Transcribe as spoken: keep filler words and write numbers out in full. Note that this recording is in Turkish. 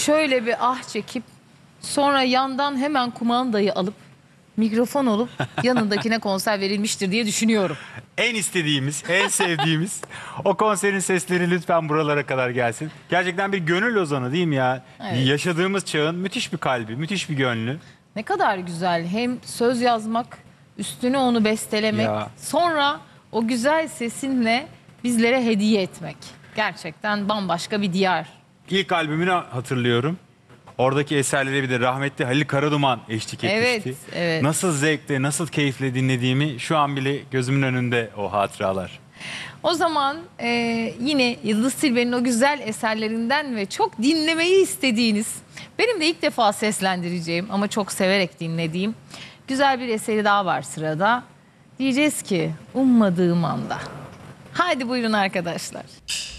şöyle bir ah çekip sonra yandan hemen kumandayı alıp mikrofon olup yanındakine konser verilmiştir diye düşünüyorum. En istediğimiz, en sevdiğimiz o konserin sesleri lütfen buralara kadar gelsin. Gerçekten bir gönül ozanı değil mi ya? Evet. Yaşadığımız çağın müthiş bir kalbi, müthiş bir gönlü. Ne kadar güzel hem söz yazmak, üstüne onu bestelemek, Ya. sonra o güzel sesinle bizlere hediye etmek. Gerçekten bambaşka bir diyar. İlk albümünü hatırlıyorum. Oradaki eserleri bir de rahmetli Halil Karaduman eşlik etmişti. Evet, evet. Nasıl zevkle, nasıl keyifle dinlediğimi şu an bile gözümün önünde o hatıralar. O zaman e, yine Yıldız Tilbe'nin o güzel eserlerinden ve çok dinlemeyi istediğiniz, benim de ilk defa seslendireceğim ama çok severek dinlediğim güzel bir eseri daha var sırada. Diyeceğiz ki ummadığım anda. Haydi buyurun arkadaşlar.